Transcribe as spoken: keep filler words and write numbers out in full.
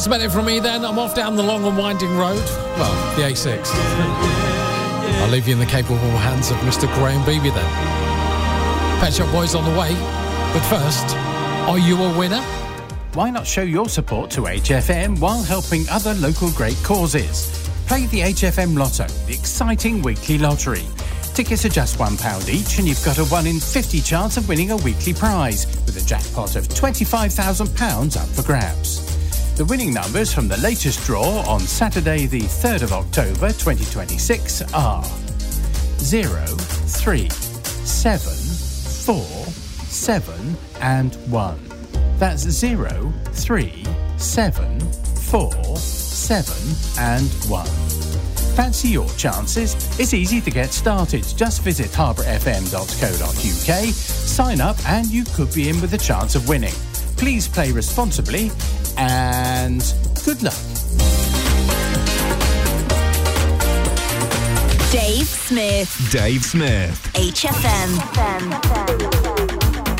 That's about it from me then. I'm off down the long and winding road. Well, the A six. I'll leave you in the capable hands of Mister Graham Beebe then. Pet Shop Boys on the way. But first, are you a winner? Why not show your support to H F M while helping other local great causes? Play the H F M Lotto, the exciting weekly lottery. Tickets are just one pound each and you've got a one in fifty chance of winning a weekly prize with a jackpot of twenty-five thousand pounds up for grabs. The winning numbers from the latest draw on Saturday the third of October twenty twenty-six are zero, three, seven, four, seven and one. That's zero, three, seven, four, seven and one. Fancy your chances? It's easy to get started. Just visit harbour f m dot co dot u k, sign up and you could be in with a chance of winning. Please play responsibly and good luck. Dave Smith. Dave Smith. H F M.